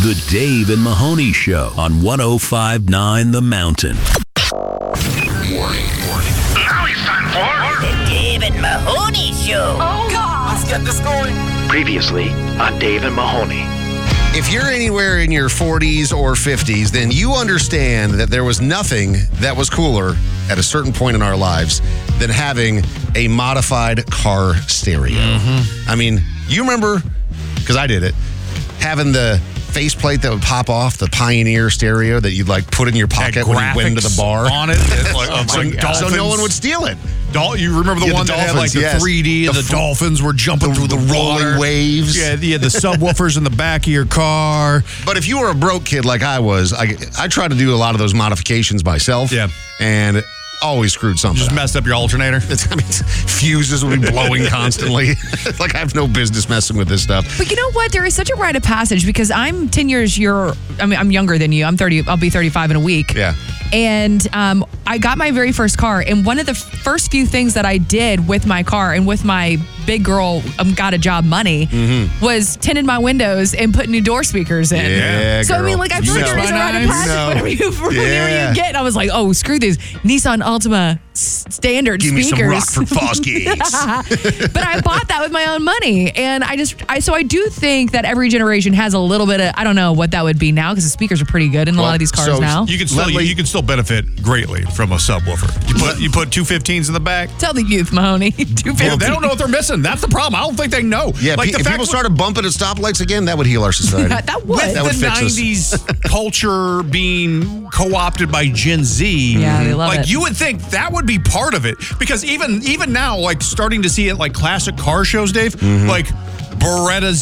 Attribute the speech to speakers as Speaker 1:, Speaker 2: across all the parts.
Speaker 1: The Dave and Mahoney Show on 105.9 The Mountain.
Speaker 2: Warning. Now it's time for
Speaker 3: The Dave and Mahoney Show.
Speaker 4: Oh, God.
Speaker 2: Let's get this going. Previously on Dave and Mahoney.
Speaker 5: If you're anywhere in your 40s or 50s, then you understand that there was nothing that was cooler at a certain point in our lives than having a modified car stereo. I mean, you remember, because I did it, having the faceplate that would pop off, the Pioneer stereo that you'd like put in your pocket when you went into the bar
Speaker 6: on it.
Speaker 5: So no one would steal it.
Speaker 6: You remember the one that had like the 3D and the dolphins were jumping through the
Speaker 5: rolling waves?
Speaker 6: Yeah, the subwoofers in the back of your car.
Speaker 5: But if you were a broke kid like I was, I tried to do a lot of those modifications myself.
Speaker 6: Yeah.
Speaker 5: And always screwed something
Speaker 6: Just
Speaker 5: up.
Speaker 6: messed up your alternator.
Speaker 5: Fuses would be blowing constantly. Like I have no business messing with this stuff.
Speaker 4: But you know what? There is such a rite of passage because I'm 10 years I'm younger than you. I'm 30. I'll be 35 in a week.
Speaker 5: Yeah.
Speaker 4: And I got my very first car. And one of the first few things that I did with my car and with my big girl got a job money was tinted my windows and put new door speakers in.
Speaker 5: Yeah,
Speaker 4: so,
Speaker 5: girl.
Speaker 4: I mean, like, I feel like there is a rite of passage whenever you get. I was like, oh, screw these Nissan Altima standard
Speaker 5: Give
Speaker 4: speakers.
Speaker 5: me some Rockford Fosgates.
Speaker 4: But I bought that with my own money. And so I do think that every generation has a little bit of, I don't know what that would be now because the speakers are pretty good in a lot of these cars now.
Speaker 6: You can still benefit greatly from a subwoofer. You put 215s in the back.
Speaker 4: Tell the youth, Mahoney. 250.
Speaker 6: Well, they don't know what they're missing. That's the problem. I don't think they know.
Speaker 5: Yeah,
Speaker 6: like
Speaker 5: if people started bumping at stoplights again, that would heal our society.
Speaker 4: That would.
Speaker 6: With
Speaker 5: That would
Speaker 6: the
Speaker 5: fix us.
Speaker 6: 90s culture being co-opted by Gen Z.
Speaker 4: Yeah, they love it.
Speaker 6: You would think that would be part of it. Because even now, like starting to see it like classic car shows, Dave, like Beretta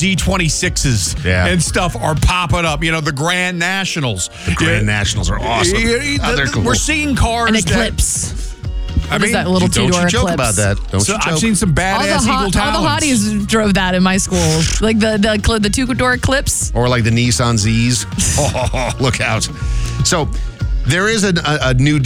Speaker 6: Z26s and stuff are popping up. You know, the Grand Nationals.
Speaker 5: The Grand Nationals are awesome. They're cool.
Speaker 6: We're seeing cars.
Speaker 4: An Eclipse.
Speaker 6: What
Speaker 4: is that little
Speaker 5: don't
Speaker 4: two-door
Speaker 5: you joke
Speaker 4: Eclipse?
Speaker 5: about that. Don't you joke.
Speaker 6: I've seen some badass Eagle Talons.
Speaker 4: All the hotties drove that in my school. Like the two-door Eclipse.
Speaker 5: Or like the Nissan Zs. Oh, look out. So there is a new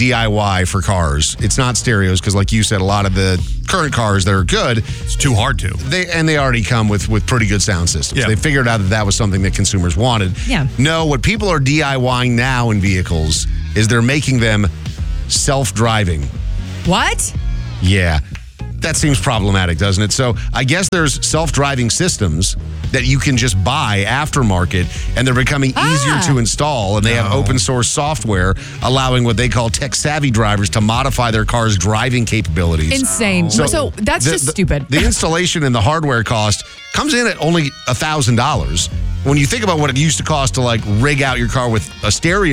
Speaker 5: DIY for cars. It's not stereos because, like you said, a lot of the current cars that are good,
Speaker 6: it's too hard to.
Speaker 5: They already come with pretty good sound systems.
Speaker 6: Yeah.
Speaker 5: They figured out that was something that consumers wanted.
Speaker 4: Yeah.
Speaker 5: No, what people are DIYing now in vehicles is they're making them self-driving.
Speaker 4: What?
Speaker 5: Yeah. That seems problematic, doesn't it? So I guess there's self-driving systems that you can just buy aftermarket, and they're becoming easier to install, and they have open source software allowing what they call tech-savvy drivers to modify their car's driving capabilities.
Speaker 4: Insane. So that's just stupid.
Speaker 5: The installation and the hardware cost comes in at only $1,000. When you think about what it used to cost to like rig out your car with a stereo